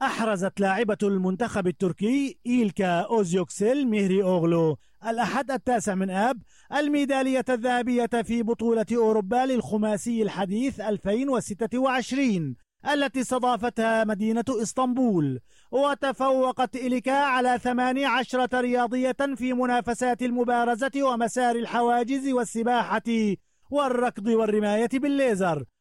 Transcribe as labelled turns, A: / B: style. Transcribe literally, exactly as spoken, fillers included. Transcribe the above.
A: أحرزت لاعبة المنتخب التركي إيلكا أوزيوكسيل مهري أوغلو الأحد التاسع من آب الميدالية الذهبية في بطولة أوروبا للخماسي الحديث ألفين وستة وعشرين التي استضافتها مدينة إسطنبول. وتفوقت إيلكا على ثماني عشرة رياضية في منافسات المبارزة ومسار الحواجز والسباحة والركض والرماية بالليزر،